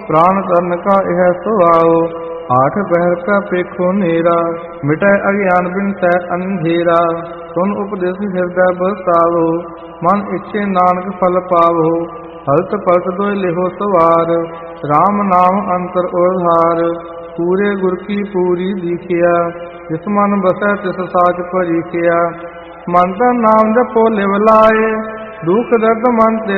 प्राण तन का यह सुभाव। आठ पहर का पेखो नेरा, मिटै अज्ञान बिन तै अंधेरा। सुन उपदेश हृदय बसावो, मन इच्छे नानक फल पावो। हलत पलट दो लिहो सवार, राम नाम अंतर ओधार। पूरे गुर की पूरी दीखिया, जिस मन बसै तिस साच परीखिया। मन तन नाम जपो लिव लाए, दुख दर्द मन ते